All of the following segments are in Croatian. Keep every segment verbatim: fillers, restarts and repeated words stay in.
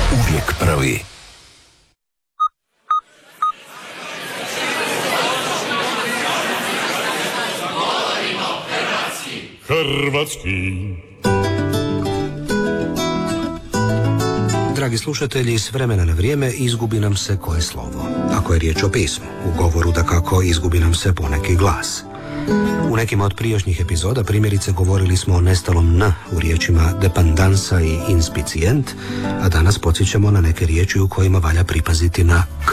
Uvijek prvi. Hrvatski. Dragi slušatelji, s vremena na vrijeme izgubi nam se koje slovo. Ako je riječ o pismu, u govoru dakako izgubi nam se poneki glas. U nekima od prijašnjih epizoda primjerice govorili smo o nestalom N u riječima dependansa i inspicient, a danas podsjećamo na neke riječi u kojima valja pripaziti na K.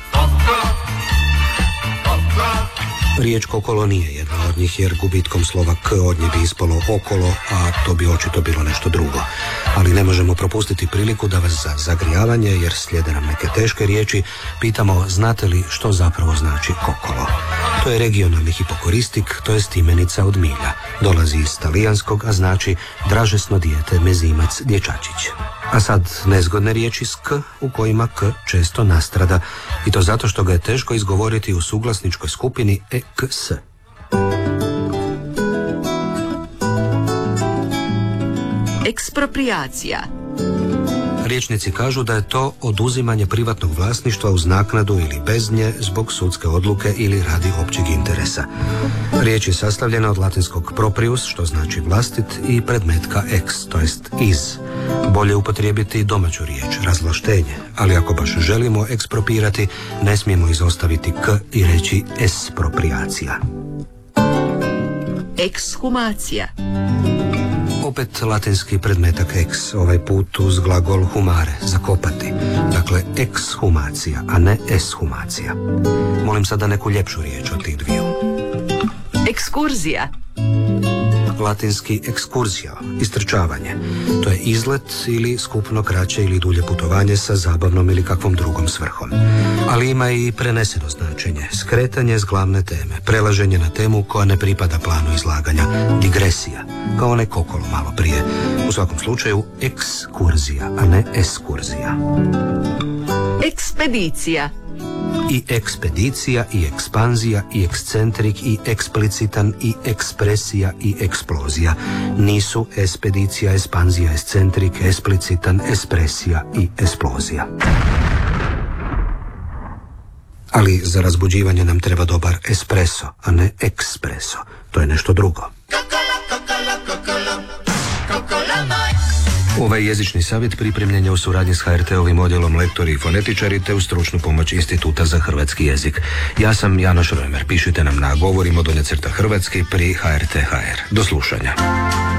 Riječ kokolo nije jedna od njih jer gubitkom slova K od nje bi ispalo okolo, a to bi očito bilo nešto drugo. Ali ne možemo propustiti priliku da vas za zagrijavanje, jer slijede nam neke teške riječi, pitamo znate li što zapravo znači kokolo. To je regionalni hipokoristik, to jest imenica od milja. Dolazi iz talijanskog, a znači dražesno dijete, mezimac, dječačić. A sad nezgodne riječi s K u kojima K često nastrada, i to zato što ga je teško izgovoriti u suglasničkoj skupini E K S. Ekspropriacija. Rječnici kažu da je to oduzimanje privatnog vlasništva uz naknadu ili bez nje zbog sudske odluke ili radi općeg interesa. Riječ je sastavljena od latinskog proprius, što znači vlastit, i predmetka ex, to jest iz. Bolje upotrijebiti domaću riječ, razvlaštenje, ali ako baš želimo ekspropirati, ne smijemo izostaviti k i reći espropriacija. Ekshumacija. Opet latinski predmetak ex, ovaj put uz glagol humare, zakopati. Dakle, ekshumacija, a ne eshumacija. Molim sada neku ljepšu riječ od tih dviju. Ekskurzija. Latinski ekskurzija, istrčavanje. To je izlet ili skupno kraće ili dulje putovanje sa zabavnom ili kakvom drugom svrhom. Ali ima i preneseno značenje, skretanje s glavne teme, prelaženje na temu koja ne pripada planu izlaganja, digresija, kao onaj kokolo malo prije. U svakom slučaju ekskurzija, a ne eskurzija. Ekspedicija. I ekspedicija, i ekspanzija, i ekscentrik, i eksplicitan, i ekspresija, i eksplozija. Nisu espedicija, ekspanzija, ekscentrik, eksplicitan, ekspresija i eksplozija. Ali za razbuđivanje nam treba dobar espresso, a ne ekspreso. To je nešto drugo. Ovaj jezični savjet pripremljen je u suradnji s H R T-ovim odjelom lektori i fonetičari te u stručnu pomoć Instituta za hrvatski jezik. Ja sam Janoš Römer. Pišite nam na govorimo donje crta hrvatski pri H R T H R. Do slušanja.